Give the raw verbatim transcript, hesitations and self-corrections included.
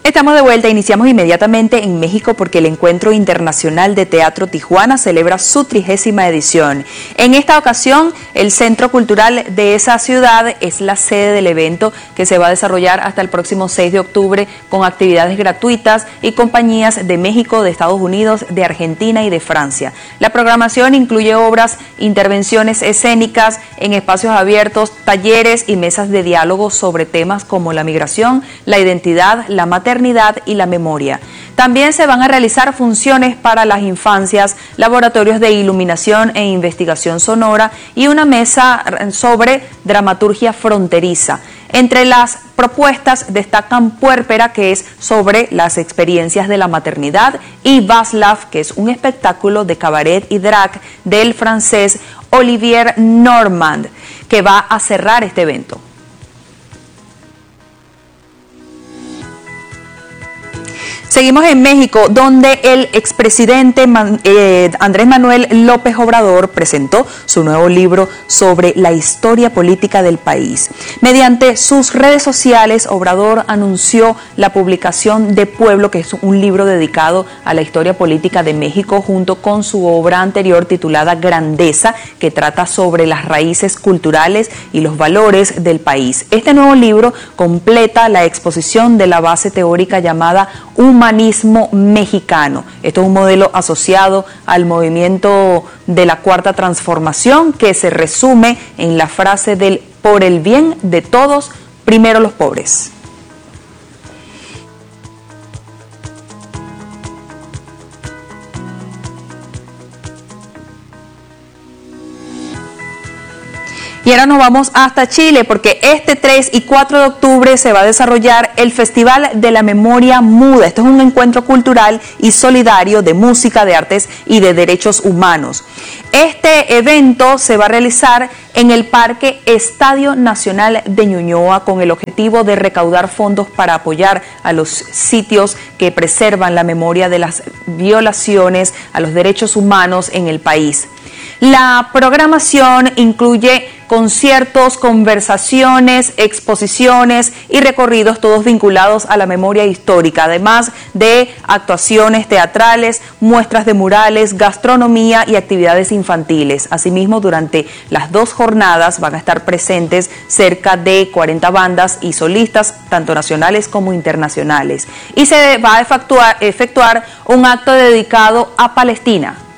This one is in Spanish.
Estamos de vuelta, iniciamos inmediatamente en México porque el Encuentro Internacional de Teatro Tijuana celebra su trigésima edición. En esta ocasión, el Centro Cultural de esa ciudad es la sede del evento que se va a desarrollar hasta el próximo seis de octubre con actividades gratuitas y compañías de México, de Estados Unidos, de Argentina y de Francia. La programación incluye obras, intervenciones escénicas en espacios abiertos, talleres y mesas de diálogo sobre temas como la migración, la identidad, la maternidad y la memoria. También se van a realizar funciones para las infancias, laboratorios de iluminación e investigación sonora y una mesa sobre dramaturgia fronteriza. Entre las propuestas destacan Puérpera, que es sobre las experiencias de la maternidad, y Václav, que es un espectáculo de cabaret y drag del francés Olivier Normand, que va a cerrar este evento. Seguimos en México, donde el expresidente eh, Andrés Manuel López Obrador presentó su nuevo libro sobre la historia política del país. Mediante sus redes sociales, Obrador anunció la publicación de Pueblo, que es un libro dedicado a la historia política de México, junto con su obra anterior titulada Grandeza, que trata sobre las raíces culturales y los valores del país. Este nuevo libro completa la exposición de la base teórica llamada Humanismo Mexicano. Esto es un modelo asociado al movimiento de la Cuarta Transformación, que se resume en la frase del por el bien de todos, primero los pobres. Y ahora nos vamos hasta Chile porque este tres y cuatro de octubre se va a desarrollar el Festival de la Memoria Muda. Esto es un encuentro cultural y solidario de música, de artes y de derechos humanos. Este evento se va a realizar en el Parque Estadio Nacional de Ñuñoa con el objetivo de recaudar fondos para apoyar a los sitios que preservan la memoria de las violaciones a los derechos humanos en el país. La programación incluye conciertos, conversaciones, exposiciones y recorridos, todos vinculados a la memoria histórica, además de actuaciones teatrales, muestras de murales, gastronomía y actividades infantiles. Asimismo, durante las dos jornadas van a estar presentes cerca de cuarenta bandas y solistas, tanto nacionales como internacionales. Y se va a efectuar, efectuar un acto dedicado a Palestina.